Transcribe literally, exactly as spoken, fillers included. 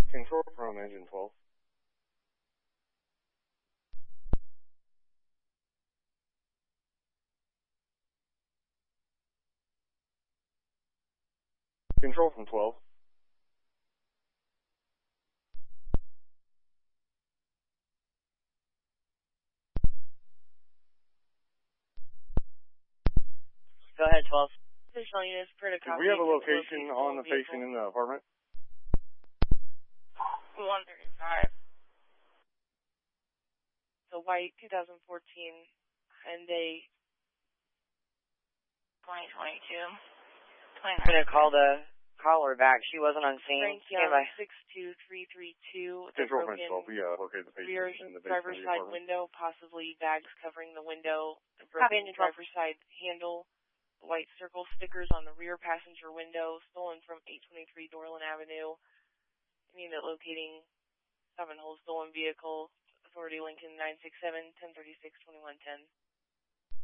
Control from engine twelve. Control from twelve. Go ahead, twelve. Additional units per the Do copy. we have a location on the patient in the apartment? one thirty-five. The white two thousand fourteen Hyundai twenty twenty-two. I'm going to call the caller back. She wasn't on scene. Stand by. six two three three two. Control from twelve. We uh, located the patient rear in the driver's basement side of the window, possibly bags covering the window. The broken driver's side handle. White circle stickers on the rear passenger window, stolen from eight twenty-three Dorland Avenue. Unit locating seven hole stolen vehicle. Authority Lincoln nine six seven, ten thirty-six, twenty-one ten.